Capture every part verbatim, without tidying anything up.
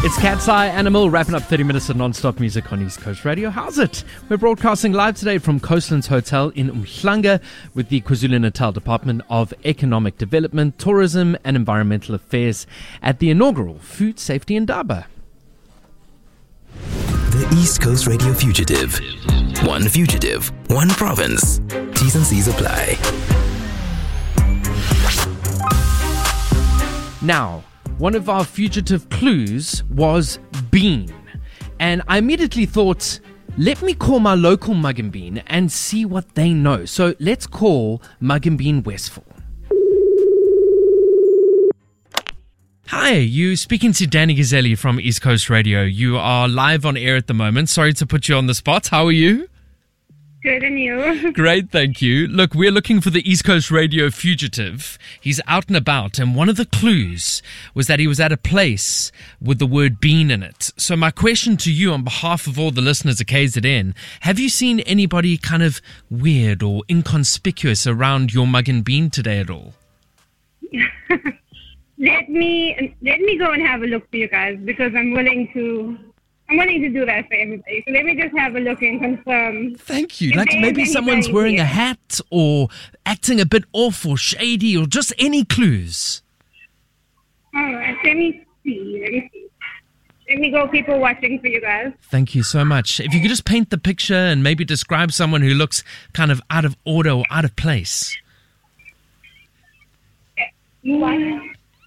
It's Cat's Eye Animal, wrapping up thirty minutes of non-stop music on East Coast Radio. How's it? We're broadcasting live today from Coastlands Hotel in Umhlanga with the KwaZulu-Natal Department of Economic Development, Tourism and Environmental Affairs at the inaugural Food Safety Indaba. The East Coast Radio Fugitive. One fugitive, one province. T's and C's apply. Now, one of our fugitive clues was bean. And I immediately thought, let me call my local Mug and Bean and see what they know. So let's call Mug and Bean Westville. Hi, you speaking to Danny Gazzelli from East Coast Radio. You are live on air at the moment. Sorry to put you on the spot. How are you? Good, and you? Great, thank you. Look, we're looking for the East Coast Radio fugitive. He's out and about, and one of the clues was that he was at a place with the word bean in it. So my question to you on behalf of all the listeners at K Z N, have you seen anybody kind of weird or inconspicuous around your Mug and Bean today at all? let me let me go and have a look for you guys, because I'm willing to... I'm willing to do that for everybody. So let me just have a look and confirm. Thank you. Like maybe someone's wearing a hat or acting a bit off or shady, or just any clues. All right. Let me see. Let me see. Let me go. People watching for you guys. Thank you so much. If you could just paint the picture and maybe describe someone who looks kind of out of order or out of place. Mm.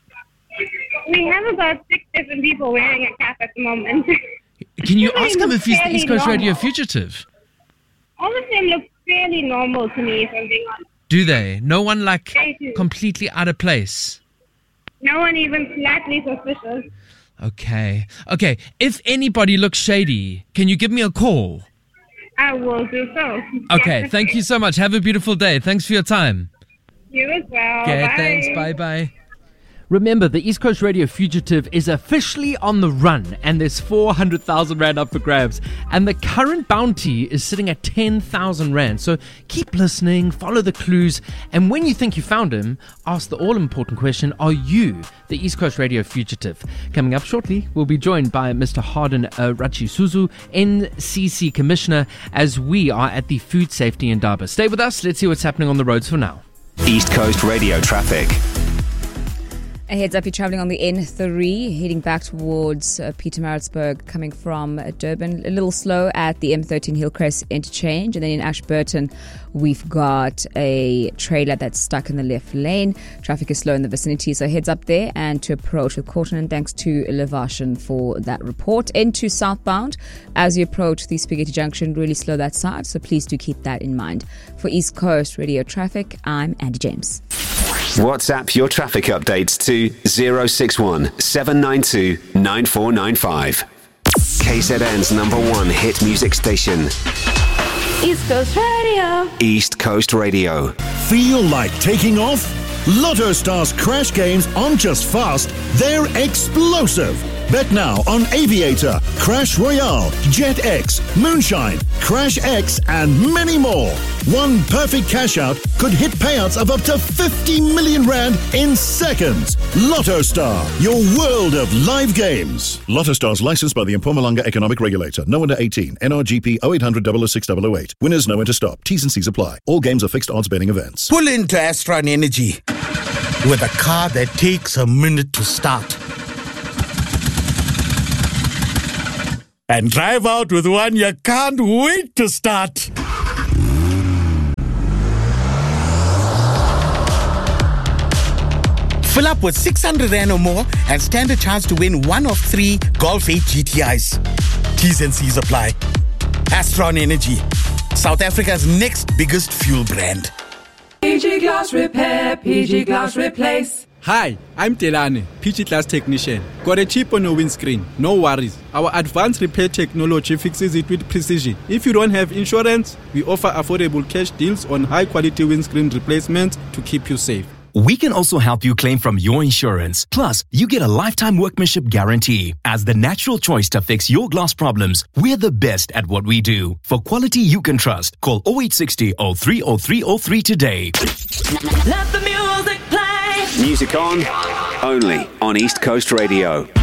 We have about six different people wearing a cap at the moment. Can you ask him if he's the East Coast normal. Radio fugitive? All of them look fairly normal to me, if I'm being honest. Do they? No one like completely out of place? No one even slightly suspicious. Okay. Okay. If anybody looks shady, can you give me a call? I will do so. Okay. Thank you so much. Have a beautiful day. Thanks for your time. You as well. Okay. Bye. Thanks. Bye-bye. Remember, the East Coast Radio fugitive is officially on the run, and there's four hundred thousand rand up for grabs. And the current bounty is sitting at ten thousand rand. So keep listening, follow the clues, and when you think you found him, ask the all-important question, are you the East Coast Radio fugitive? Coming up shortly, we'll be joined by Mister Harden uh, Ratchisuzu, N C C Commissioner, as we are at the Food Safety Indaba. Stay with us. Let's see what's happening on the roads for now. East Coast Radio traffic. A heads up, you're travelling on the N three, heading back towards uh, Pietermaritzburg, coming from uh, Durban. A little slow at the M thirteen Hillcrest interchange. And then in Ashburton, we've got a trailer that's stuck in the left lane. Traffic is slow in the vicinity, so heads up there and to approach with caution. And thanks to Levashan for that report. Into southbound, as you approach the Spaghetti Junction, really slow that side, so please do keep that in mind. For East Coast Radio Traffic, I'm Andy James. WhatsApp your traffic updates to zero six one seven nine two nine four nine five. K Z N's number one hit music station. East Coast Radio. East Coast Radio. Feel like taking off? Lotto Stars Crash Games aren't just fast, they're explosive. Bet now on Aviator, Crash Royale, Jet X, Moonshine, Crash X, and many more. One perfect cash out could hit payouts of up to fifty million rand in seconds. Lotto Star, your world of live games. Lotto Stars licensed by the Mpumalanga Economic Regulator. No under eighteen. N R G P oh eight hundred, double oh six, double oh eight. Winners know when to stop. T's and C's apply. All games are fixed odds betting events. Pull into Astron Energy with a car that takes a minute to start. And drive out with one you can't wait to start. Fill up with six hundred rand or more and stand a chance to win one of three Golf eight G T Is. T's and C's apply. Astron Energy, South Africa's next biggest fuel brand. P G Glass Repair, P G Glass Replace. Hi, I'm Telane, P G Glass Technician. Got a chip on your windscreen? No worries. Our advanced repair technology fixes it with precision. If you don't have insurance, we offer affordable cash deals on high-quality windscreen replacements to keep you safe. We can also help you claim from your insurance. Plus, you get a lifetime workmanship guarantee. As the natural choice to fix your glass problems, we're the best at what we do. For quality you can trust, call oh eight six oh, oh three oh three oh three today. Let the music play. Music on, only on East Coast Radio.